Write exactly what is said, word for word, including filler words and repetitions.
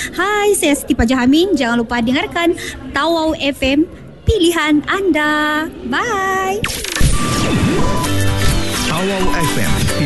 Hai, saya Siti Pajahamin. Jangan lupa dengarkan Tawau F M, pilihan anda. Bye.